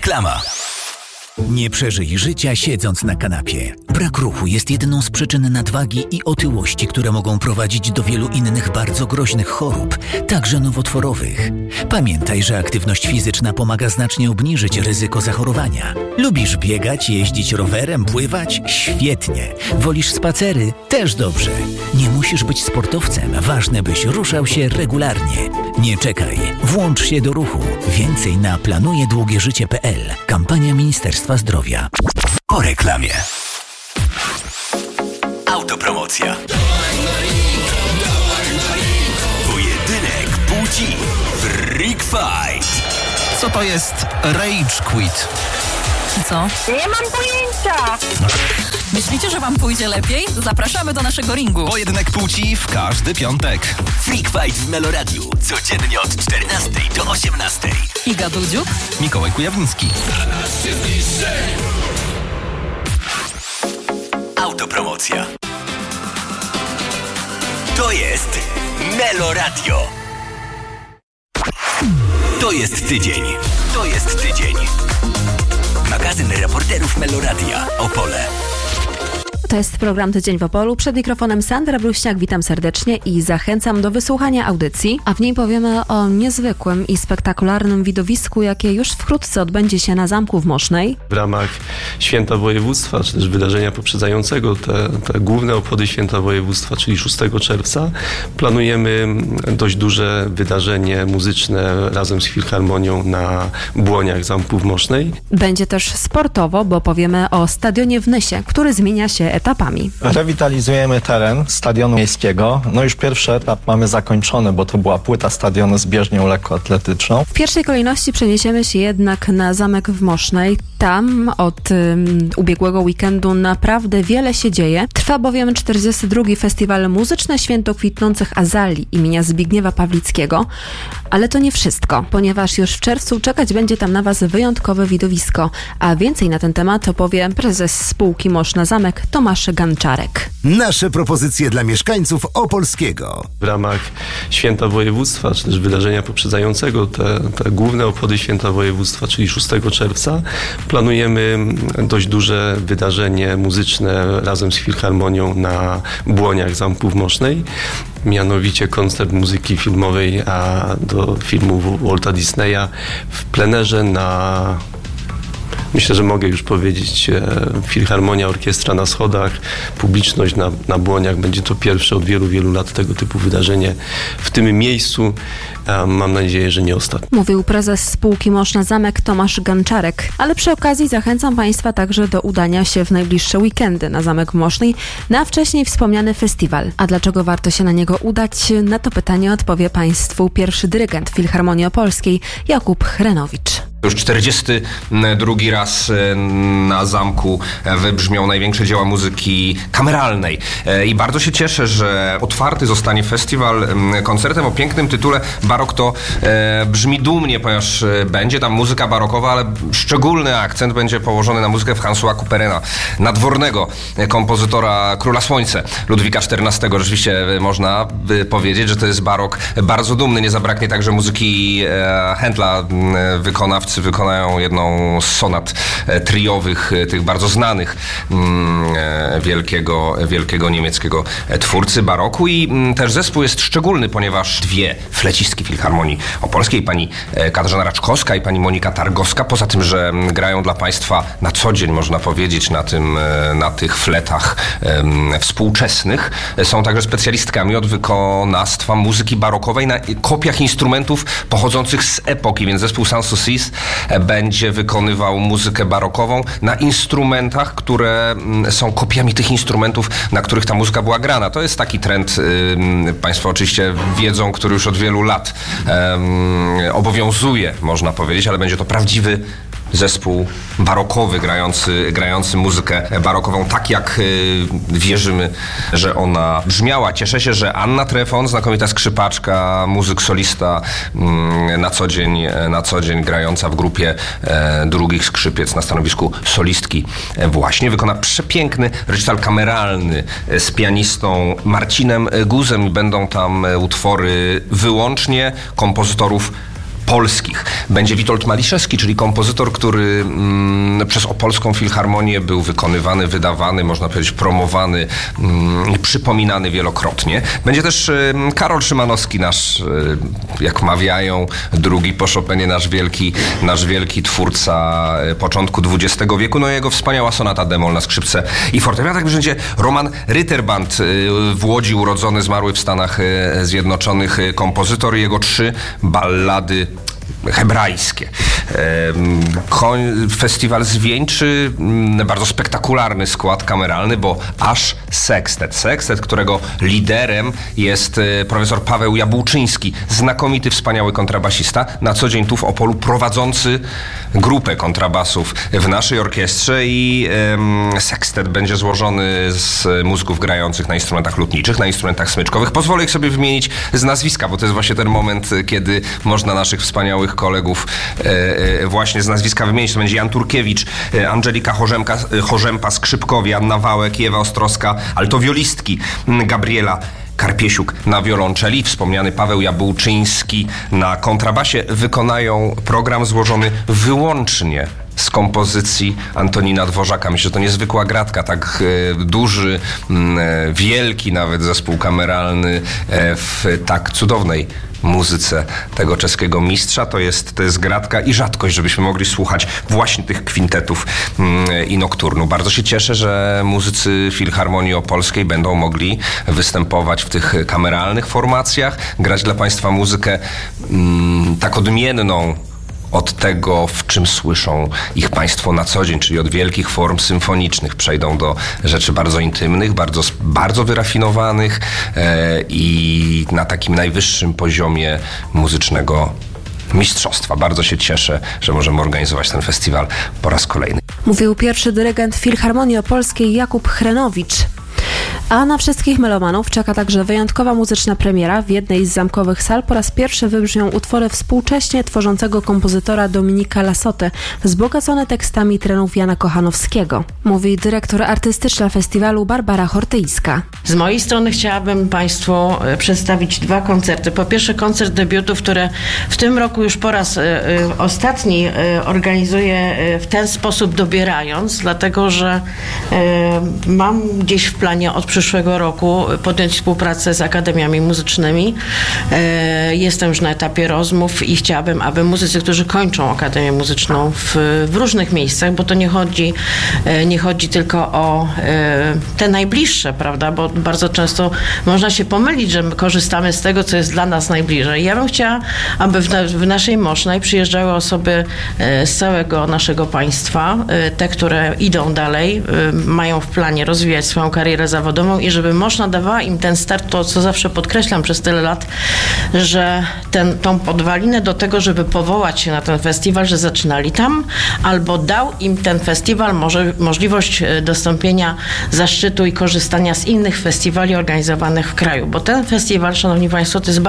Reklama. Nie przeżyj życia siedząc na kanapie. Brak ruchu jest jedną z przyczyn nadwagi i otyłości, które mogą prowadzić do wielu innych bardzo groźnych chorób, także nowotworowych. Pamiętaj, że aktywność fizyczna pomaga znacznie obniżyć ryzyko zachorowania. Lubisz biegać, jeździć rowerem, pływać? Świetnie. Wolisz spacery? Też dobrze. Nie musisz być sportowcem, ważne byś ruszał się regularnie. Nie czekaj, włącz się do ruchu. Więcej na planujedługieżycie.pl. Kampania Ministerstwa Zdrowia. Po reklamie. Autopromocja. Pojedynek płci. Freak Fight. Co to jest Rage Quit? Co? Nie mam pojęcia! Myślicie, że wam pójdzie lepiej? Zapraszamy do naszego ringu. Pojedynek płci w każdy piątek. Freak Fight w Meloradiu. Codziennie od 14 do 18. Iga Dudziuk, Mikołaj Kujawnicki. Autopromocja. To jest Meloradio. To jest tydzień. To jest tydzień. Magazyn reporterów Meloradia. Opole. To jest program Tydzień w Opolu. Przed mikrofonem Sandra Bluźniak. Witam serdecznie i zachęcam do wysłuchania audycji, a w niej powiemy o niezwykłym i spektakularnym widowisku, jakie już wkrótce odbędzie się na Zamku w Mosznej. W ramach Święta Województwa, czy też wydarzenia poprzedzającego te główne obchody Święta Województwa, czyli 6 czerwca, planujemy dość duże wydarzenie muzyczne razem z Filharmonią na Błoniach Zamku w Mosznej. Będzie też sportowo, bo powiemy o stadionie w Nysie, który zmienia się etapami. Rewitalizujemy teren stadionu miejskiego. No już pierwszy etap mamy zakończony, bo to była płyta stadionu z bieżnią lekkoatletyczną. W pierwszej kolejności przeniesiemy się jednak na Zamek w Mosznej. Tam od ubiegłego weekendu naprawdę wiele się dzieje. Trwa bowiem 42. Festiwal Muzyczne Święto Kwitnących Azalii imienia Zbigniewa Pawlickiego. Ale to nie wszystko, ponieważ już w czerwcu czekać będzie tam na Was wyjątkowe widowisko. A więcej na ten temat opowie prezes spółki Moszna Zamek Tomasz Ganczarek. Nasze propozycje dla mieszkańców Opolskiego. W ramach Święta Województwa, czy też wydarzenia poprzedzającego te główne obchody Święta Województwa, czyli 6 czerwca, planujemy dość duże wydarzenie muzyczne razem z Filharmonią na Błoniach Zamku w Mosznej. Mianowicie koncert muzyki filmowej do filmu Walta Disneya w plenerze na... Myślę, że mogę już powiedzieć, Filharmonia, Orkiestra na schodach, publiczność na Błoniach. Będzie to pierwsze od wielu, wielu lat tego typu wydarzenie w tym miejscu. Mam nadzieję, że nie ostatnie. Mówił prezes spółki Moszna Zamek Tomasz Ganczarek. Ale przy okazji zachęcam Państwa także do udania się w najbliższe weekendy na Zamek w Mosznej na wcześniej wspomniany festiwal. A dlaczego warto się na niego udać? Na to pytanie odpowie Państwu pierwszy dyrygent Filharmonii Opolskiej Jakub Chrenowicz. Już 42 raz na zamku wybrzmią największe dzieła muzyki kameralnej. I bardzo się cieszę, że otwarty zostanie festiwal koncertem o pięknym tytule Barok to brzmi dumnie, ponieważ będzie tam muzyka barokowa, ale szczególny akcent będzie położony na muzykę Françoisa Couperena, nadwornego kompozytora Króla Słońce Ludwika XIV. Rzeczywiście można powiedzieć, że to jest barok bardzo dumny. Nie zabraknie także muzyki Händla. Wykonawcy wykonają jedną z sonat triowych, tych bardzo znanych wielkiego niemieckiego twórcy baroku. I też zespół jest szczególny, ponieważ dwie flecistki Filharmonii Opolskiej, pani Katarzyna Raczkowska i pani Monika Targowska, poza tym, że grają dla Państwa na co dzień, można powiedzieć, na tych fletach współczesnych, są także specjalistkami od wykonawstwa muzyki barokowej na kopiach instrumentów pochodzących z epoki, więc zespół Sanssoucis będzie wykonywał muzykę barokową na instrumentach, które są kopiami tych instrumentów, na których ta muzyka była grana. To jest taki trend, Państwo oczywiście wiedzą, który już od wielu lat obowiązuje, można powiedzieć, ale będzie to prawdziwy zespół barokowy, grający muzykę barokową tak, jak wierzymy, że ona brzmiała. Cieszę się, że Anna Trefon, znakomita skrzypaczka, muzyk solista, na co dzień grająca w grupie drugich skrzypiec na stanowisku solistki, właśnie wykona przepiękny recital kameralny z pianistą Marcinem Guzem i będą tam utwory wyłącznie kompozytorów polskich. Będzie Witold Maliszewski, czyli kompozytor, który przez Opolską Filharmonię był wykonywany, wydawany, można powiedzieć promowany, przypominany wielokrotnie. Będzie też Karol Szymanowski, nasz, jak mawiają, drugi po Chopinie, nasz wielki twórca początku XX wieku. No jego wspaniała sonata d-moll na skrzypce i fortepian. Tak będzie Roman Ritterband, w Łodzi urodzony, zmarły w Stanach Zjednoczonych kompozytor i jego 3 ballady hebrajskie. Festiwal zwieńczy bardzo spektakularny skład kameralny, bo aż sekstet, którego liderem jest profesor Paweł Jabłczyński, znakomity, wspaniały kontrabasista, na co dzień tu w Opolu prowadzący grupę kontrabasów w naszej orkiestrze i sekstet będzie złożony z muzyków grających na instrumentach lutniczych, na instrumentach smyczkowych. Pozwolę ich sobie wymienić z nazwiska, bo to jest właśnie ten moment, kiedy można naszych wspaniałych kolegów właśnie z nazwiska wymienić. To będzie Jan Turkiewicz, Angelika Chorzempa, skrzypkowie, Anna Wałek, Ewa Ostrowska, altowiolistki, Gabriela Karpiesiuk na wiolonczeli, wspomniany Paweł Jabłczyński na kontrabasie wykonają program złożony wyłącznie z kompozycji Antonina Dworzaka. Myślę, że to niezwykła gratka, tak duży, wielki nawet zespół kameralny w tak cudownej muzyce tego czeskiego mistrza. To jest gratka i rzadkość, żebyśmy mogli słuchać właśnie tych kwintetów i nokturnu. Bardzo się cieszę, że muzycy Filharmonii Opolskiej będą mogli występować w tych kameralnych formacjach, grać dla Państwa muzykę tak odmienną od tego, w czym słyszą ich Państwo na co dzień, czyli od wielkich form symfonicznych. Przejdą do rzeczy bardzo intymnych, bardzo wyrafinowanych i na takim najwyższym poziomie muzycznego mistrzostwa. Bardzo się cieszę, że możemy organizować ten festiwal po raz kolejny. Mówił pierwszy dyrygent Filharmonii Opolskiej Jakub Chrenowicz. A na wszystkich melomanów czeka także wyjątkowa muzyczna premiera. W jednej z zamkowych sal po raz pierwszy wybrzmią utwory współcześnie tworzącego kompozytora Dominika Lassoty, wzbogacone tekstami trenów Jana Kochanowskiego. Mówi dyrektor artystyczna festiwalu Barbara Hortyjska. Z mojej strony chciałabym Państwu przedstawić 2 koncerty. Po pierwsze koncert debiutów, które w tym roku już po raz ostatni organizuję w ten sposób dobierając, dlatego że mam gdzieś w planie od przyszłego roku podjąć współpracę z akademiami muzycznymi. Jestem już na etapie rozmów i chciałabym, aby muzycy, którzy kończą Akademię Muzyczną w różnych miejscach, bo to nie chodzi tylko o te najbliższe, prawda, bo bardzo często można się pomylić, że my korzystamy z tego, co jest dla nas najbliżej. Ja bym chciała, aby w naszej Mosznej przyjeżdżały osoby z całego naszego państwa, te, które idą dalej, mają w planie rozwijać swoją karierę zawodową i żeby Moszna dawała im ten start, to co zawsze podkreślam przez tyle lat, że tą podwalinę do tego, żeby powołać się na ten festiwal, że zaczynali tam, albo dał im ten festiwal możliwość dostąpienia zaszczytu i korzystania z innych festiwali organizowanych w kraju, bo ten festiwal, szanowni Państwo, to jest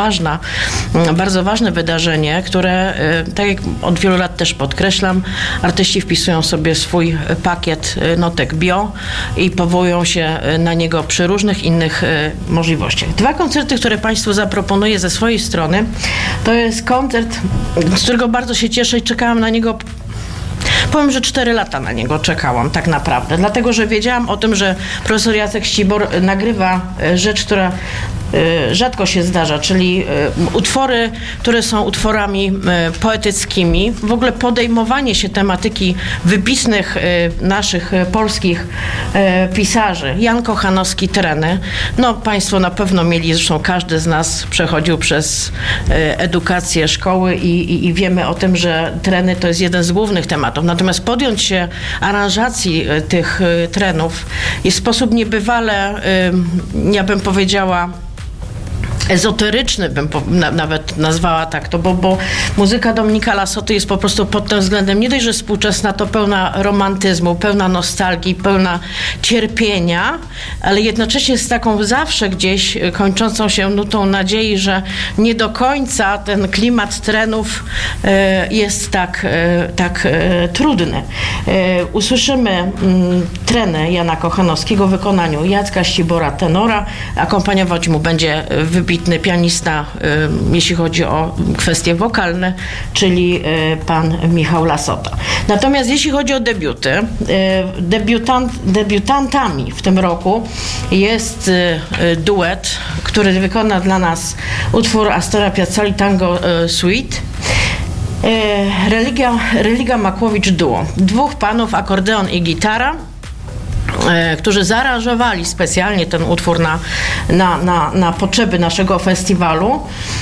bardzo ważne wydarzenie, które, tak jak od wielu lat też podkreślam, artyści wpisują sobie swój pakiet notek bio i powołują się na niego przy różnych innych możliwościach. 2 koncerty, które Państwu zaproponuję ze swojej strony, to jest koncert, z którego bardzo się cieszę i czekałam na niego. Powiem, że 4 lata na niego czekałam tak naprawdę, dlatego że wiedziałam o tym, że profesor Jacek Ścibor nagrywa rzecz, która rzadko się zdarza, czyli utwory, które są utworami poetyckimi, w ogóle podejmowanie się tematyki wybitnych naszych polskich pisarzy. Jan Kochanowski, treny. No Państwo na pewno mieli, zresztą każdy z nas przechodził przez edukację szkoły i wiemy o tym, że treny to jest jeden z głównych tematów. Natomiast podjąć się aranżacji tych trenów jest w sposób niebywale, ja bym powiedziała, ezoteryczny, bym nawet nazwała tak to, bo muzyka Dominika Lassoty jest po prostu pod tym względem nie dość, że współczesna, to pełna romantyzmu, pełna nostalgii, pełna cierpienia, ale jednocześnie z taką zawsze gdzieś kończącą się nutą nadziei, że nie do końca ten klimat trenów jest tak trudny. Usłyszymy treny Jana Kochanowskiego w wykonaniu Jacka Ścibora, tenora, akompaniować mu będzie wybitny wybitny pianista, jeśli chodzi o kwestie wokalne, czyli pan Michał Lasota. Natomiast jeśli chodzi o debiuty, debiutantami w tym roku jest duet, który wykona dla nas utwór Astora Piazzoli Tango Suite. Religia Makłowicz Duo. 2 panów, akordeon i gitara, którzy zaaranżowali specjalnie ten utwór na potrzeby naszego festiwalu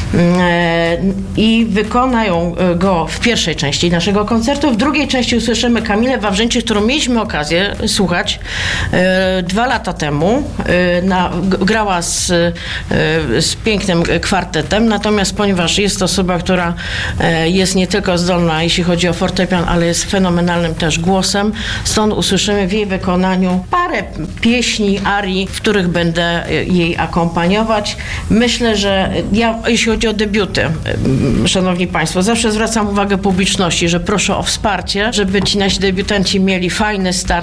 i wykonają go w pierwszej części naszego koncertu. W drugiej części usłyszymy Kamilę Wawrzyńczyk, którą mieliśmy okazję słuchać 2 lata temu. Grała z pięknym kwartetem, natomiast ponieważ jest to osoba, która jest nie tylko zdolna, jeśli chodzi o fortepian, ale jest fenomenalnym też głosem, stąd usłyszymy w jej wykonaniu parę pieśni, arii, w których będę jej akompaniować. Myślę, że jeśli chodzi o debiuty, szanowni państwo, zawsze zwracam uwagę publiczności, że proszę o wsparcie, żeby ci nasi debiutanci mieli fajny start